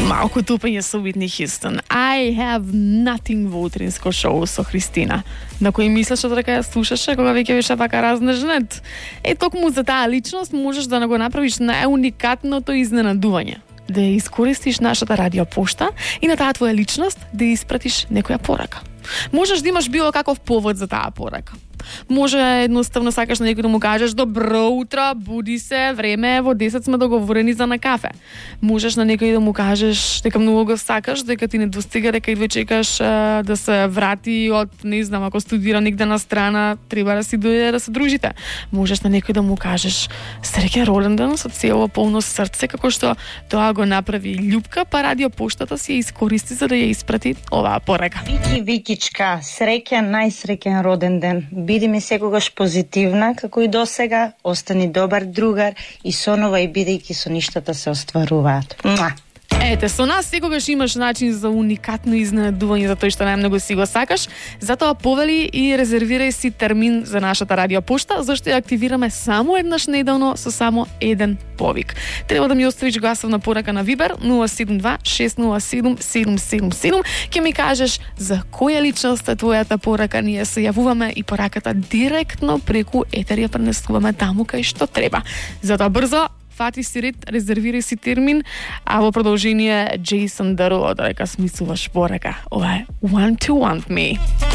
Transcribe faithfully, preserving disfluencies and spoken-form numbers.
Малко тупање со Whitney Houston. I have nothing во утринско шоу со Христина. На кој мислеше дека ја слушаше кога веќе беше вака разнежнет? Е, токму за таа личност можеш да го направиш најуникатното изненадување. Да ја искористиш нашата радиопошта и на таа твоја личност да ја испратиш некоја порака. Можеш да имаш било каков повод за таа порака. Може едноставно сакаш на некој да му кажеш добро утро, буди се, време е, во десет сме договорени за на кафе. Можеш на некој да му кажеш дека многу го сакаш, дека ти не достига, дека идве чекаш а, да се врати од, не знам, ако студира негде на страна, треба да си дојде да се дружите. Можеш на некој да му кажеш среќен роденден со цело полно срце, како што тоа го направи Љупка, па радиопоштата си ја искористи за да ја испрати оваа порака. Вики, Викичка, среќен, најсреќен роден ден. Биди ми секогаш позитивна, како и досега, остани добар другар и сонова и бидејќи со ништата се остваруваат. Муа! Ете, со нас секогаш имаш начин за уникатно изненадување за тој што најмногу си го сакаш, затоа повели и резервирај си термин за нашата радиопошта, зашто ја активираме само еднаш неделно со само еден повик. Треба да ми оставиш гласовна порака на Вибер нула седум два шест нула седум седум седум седум. Ќе ми кажеш за која личност е твојата порака, ние се јавуваме и пораката директно преку етер ја пренесуваме таму кај што треба. Затоа брзо фати си ред, резервирај си термин, а во продолжение Джейсон Даро, дека смислуваш порака. Ова е Want to Want Me.